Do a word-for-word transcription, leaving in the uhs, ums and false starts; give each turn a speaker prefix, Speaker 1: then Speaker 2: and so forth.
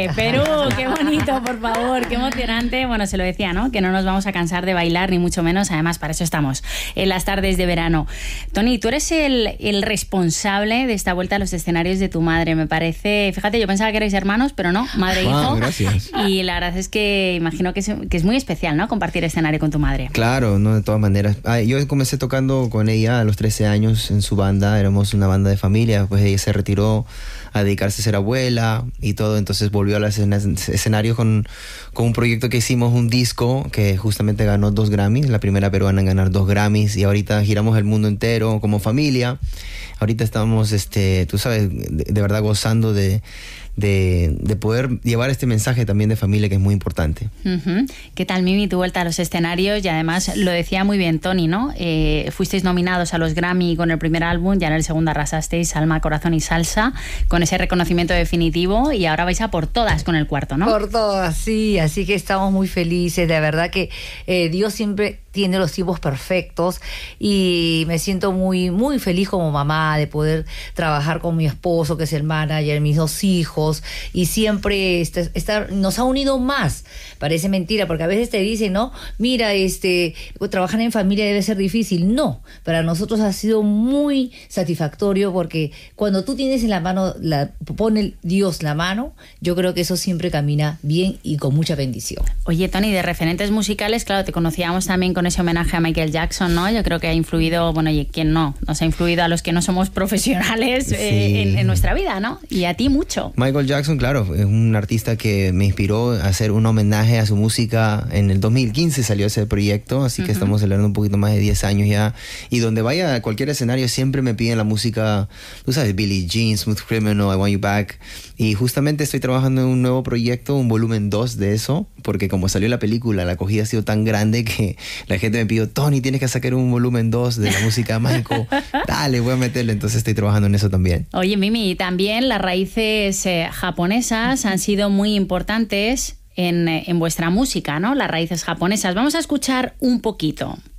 Speaker 1: Perú, qué bonito, por favor, qué emocionante. Bueno, se lo decía, ¿no? Que no nos vamos a cansar de bailar, ni mucho menos. Además, para eso estamos en las tardes de verano. Tony, tú eres el, el responsable de esta vuelta a los escenarios de tu madre. Me parece, fíjate, yo pensaba que erais hermanos, pero no, madre e hijo.
Speaker 2: Ah, gracias.
Speaker 1: Y la verdad es que imagino que es, que es muy especial, ¿no? Compartir escenario con tu madre.
Speaker 2: Claro, no, de todas maneras. Ah, yo comencé tocando con ella a los trece años en su banda. Éramos una banda de familia. Pues ella se retiró a dedicarse a ser abuela y todo. Entonces volvió a los escenarios con, con un proyecto que hicimos, un disco que justamente ganó dos Grammys. La primera peruana en ganar dos Grammys. Y ahorita giramos el mundo entero como familia. Ahorita estamos, este, tú sabes, de, de verdad gozando de... De, de poder llevar este mensaje también de familia, que es muy importante.
Speaker 1: Uh-huh. ¿Qué tal, Mimi, tu vuelta a los escenarios? Y además lo decía muy bien Tony, ¿no? Eh, fuisteis nominados a los Grammy con el primer álbum, ya en el segundo arrasasteis Alma, Corazón y Salsa, con ese reconocimiento definitivo, y ahora vais a por todas con el cuarto, ¿no?
Speaker 3: Por todas, sí, así que estamos muy felices, de verdad que eh, Dios siempre tiene los tiempos perfectos y me siento muy, muy feliz como mamá de poder trabajar con mi esposo, que es el manager, mis dos hijos, y siempre este, estar, nos ha unido más. Parece mentira, porque a veces te dicen, ¿no? Mira, este, trabajar en familia debe ser difícil. No, para nosotros ha sido muy satisfactorio, porque cuando tú tienes en la mano, la, pone Dios la mano, yo creo que eso siempre camina bien y con mucha bendición.
Speaker 1: Oye, Tony, de referentes musicales, claro, te conocíamos también con ese homenaje a Michael Jackson, ¿no? Yo creo que ha influido, bueno, y quién no, nos ha influido a los que no somos profesionales
Speaker 2: Sí.
Speaker 1: eh, en, en nuestra vida, ¿no? Y a ti mucho.
Speaker 2: Michael Jackson, claro, es un artista que me inspiró a hacer un homenaje a su música. En el dos mil quince salió ese proyecto, así que uh-huh. estamos celebrando un poquito más de diez años ya. Y donde vaya a cualquier escenario siempre me piden la música, tú sabes, Billie Jean, Smooth Criminal, I Want You Back. Y justamente estoy trabajando en un nuevo proyecto, un volumen dos de eso, porque como salió la película, la acogida ha sido tan grande que la gente me pidió, Tony, tienes que sacar un volumen dos de la música de Michael. Dale, voy a meterle. Entonces estoy trabajando en eso también.
Speaker 1: Oye, Mimi, también las raíces eh, japonesas han sido muy importantes en, en vuestra música, ¿no? Las raíces japonesas. Vamos a escuchar un poquito.